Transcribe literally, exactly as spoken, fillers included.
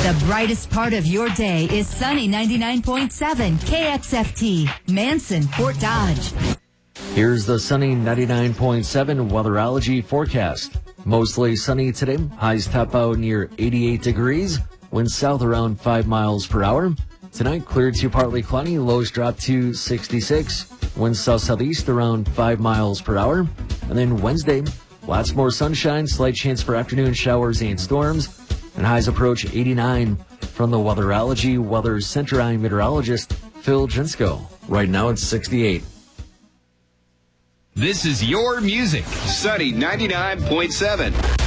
The brightest part of your day is sunny ninety-nine point seven K X F T, Manson, Fort Dodge. Here's the sunny ninety-nine point seven Weatherology forecast. Mostly sunny today. Highs top out near eighty-eight degrees. Winds south around five miles per hour. Tonight, clear to partly cloudy. Lows drop to sixty-six. Winds south-southeast around five miles per hour. And then Wednesday, lots more sunshine. Slight chance for afternoon showers and storms. And highs approach eighty-nine. From the Weatherology Weather Center, I'm meteorologist Phil Jinsko. Right now, it's sixty-eight. This is your music. Sunny ninety-nine point seven.